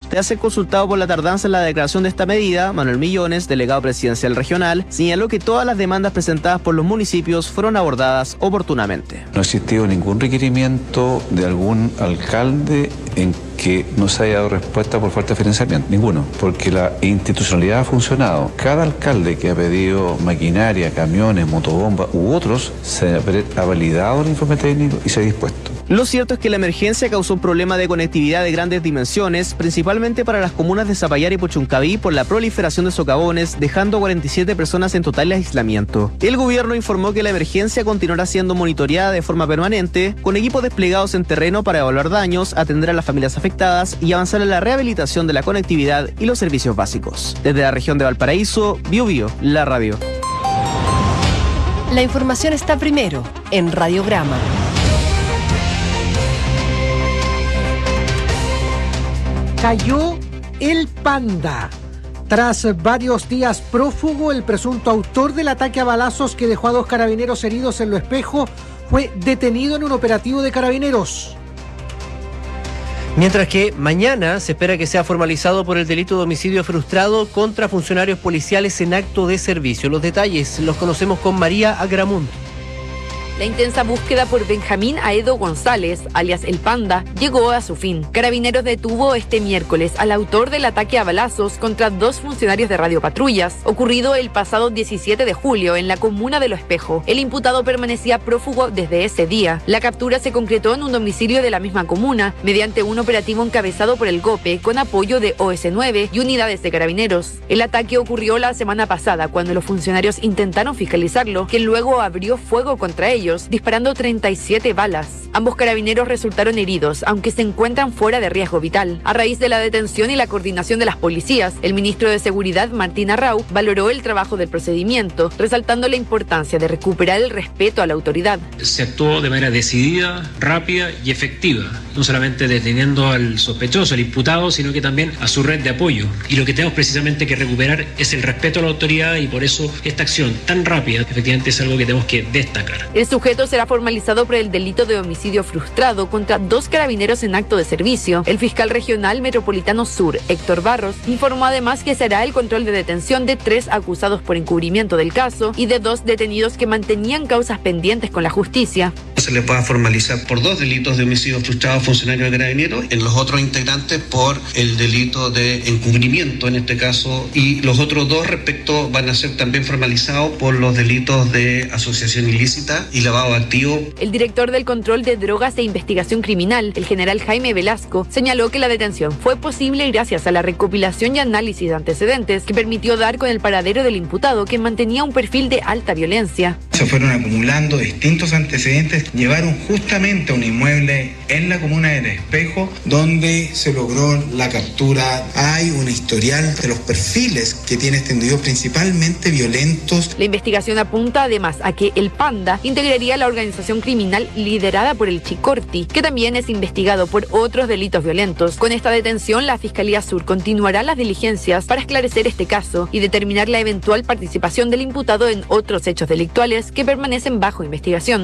Tras ser consultado por la tardanza en la declaración de esta medida, Manuel Millones, delegado presidencial regional, señaló que todas las demandas presentadas por los municipios fueron abordadas oportunamente. No ha existido ningún requerimiento de algún alcalde en que no se haya dado respuesta por falta de financiamiento, ninguno, porque la institucionalidad ha funcionado. Cada alcalde que ha pedido maquinaria, camiones, motobombas u otros, se ha validado el informe técnico y se ha dispuesto. Lo cierto es que la emergencia causó un problema de conectividad de grandes dimensiones, principalmente para las comunas de Zapallar y Puchuncaví por la proliferación de socavones, dejando 47 personas en total aislamiento. El gobierno informó que la emergencia continuará siendo monitoreada de forma permanente, con equipos desplegados en terreno para evaluar daños, atender a las familias afectadas y avanzar en la rehabilitación de la conectividad y los servicios básicos. Desde la región de Valparaíso, Biobío, la radio. La información está primero en Radiograma. Cayó el Panda. Tras varios días prófugo, el presunto autor del ataque a balazos que dejó a 2 carabineros heridos en Lo Espejo fue detenido en un operativo de carabineros. Mientras que mañana se espera que sea formalizado por el delito de homicidio frustrado contra funcionarios policiales en acto de servicio. Los detalles los conocemos con María Agramunt. La intensa búsqueda por Benjamín Aedo González, alias El Panda, llegó a su fin. Carabineros detuvo este miércoles al autor del ataque a balazos contra 2 funcionarios de radiopatrullas, ocurrido el pasado 17 de julio en la comuna de Lo Espejo. El imputado permanecía prófugo desde ese día. La captura se concretó en un domicilio de la misma comuna, mediante un operativo encabezado por el GOPE, con apoyo de OS9 y unidades de carabineros. El ataque ocurrió la semana pasada, cuando los funcionarios intentaron fiscalizarlo, quien luego abrió fuego contra ellos, disparando 37 balas. Ambos carabineros resultaron heridos, aunque se encuentran fuera de riesgo vital. A raíz de la detención y la coordinación de las policías, el ministro de Seguridad, Martín Arrau, valoró el trabajo del procedimiento, resaltando la importancia de recuperar el respeto a la autoridad. Se actuó de manera decidida, rápida y efectiva, no solamente deteniendo al sospechoso, al imputado, sino que también a su red de apoyo. Y lo que tenemos precisamente que recuperar es el respeto a la autoridad, y por eso esta acción tan rápida efectivamente es algo que tenemos que destacar. El sujeto será formalizado por el delito de homicidio frustrado contra 2 carabineros en acto de servicio. El fiscal regional metropolitano sur, Héctor Barros, informó además que será el control de detención de 3 acusados por encubrimiento del caso y de 2 detenidos que mantenían causas pendientes con la justicia. Se le pueda formalizar por 2 delitos de homicidio frustrado a funcionarios de carabineros, en los otros integrantes por el delito de encubrimiento en este caso, y los otros 2 respecto van a ser también formalizados por los delitos de asociación ilícita y lavado de activos. El director del Control de Drogas e Investigación Criminal, el general Jaime Velasco, señaló que la detención fue posible gracias a la recopilación y análisis de antecedentes que permitió dar con el paradero del imputado, que mantenía un perfil de alta violencia. Se fueron acumulando distintos antecedentes, llevaron justamente a un inmueble en la comuna de El Espejo, donde se logró la captura. Hay un historial de los perfiles que tiene este individuo, principalmente violentos. La investigación apunta además a que El Panda integraría la organización criminal liderada por el Chicorti, que también es investigado por otros delitos violentos. Con esta detención, la Fiscalía Sur continuará las diligencias para esclarecer este caso y determinar la eventual participación del imputado en otros hechos delictuales que permanecen bajo investigación.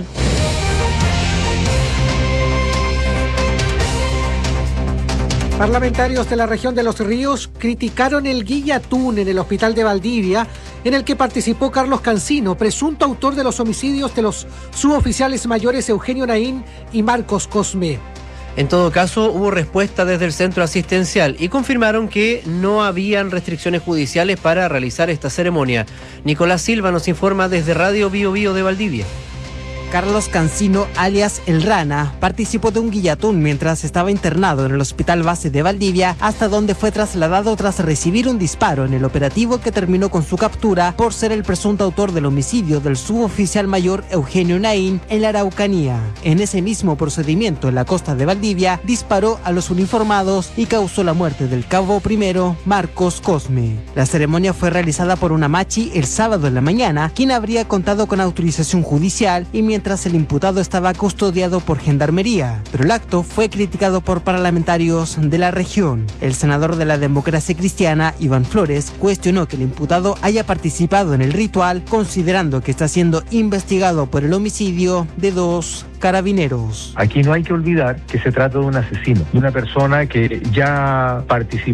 Parlamentarios de la región de Los Ríos criticaron el guillatún en el hospital de Valdivia, en el que participó Carlos Cancino, presunto autor de los homicidios de los suboficiales mayores Eugenio Naín y Marcos Cosme. En todo caso, hubo respuesta desde el centro asistencial y confirmaron que no habían restricciones judiciales para realizar esta ceremonia. Nicolás Silva nos informa desde Radio Biobío de Valdivia. Carlos Cancino, alias El Rana, participó de un guillatún mientras estaba internado en el Hospital Base de Valdivia, hasta donde fue trasladado tras recibir un disparo en el operativo que terminó con su captura por ser el presunto autor del homicidio del suboficial mayor Eugenio Naín en la Araucanía. En ese mismo procedimiento en la costa de Valdivia, disparó a los uniformados y causó la muerte del cabo primero Marcos Cosme. La ceremonia fue realizada por una machi el sábado en la mañana, quien habría contado con autorización judicial y mientras el imputado estaba custodiado por Gendarmería, pero el acto fue criticado por parlamentarios de la región. El senador de la Democracia Cristiana, Iván Flores, cuestionó que el imputado haya participado en el ritual, considerando que está siendo investigado por el homicidio de 2 carabineros. Aquí no hay que olvidar que se trata de un asesino, de una persona que ya participó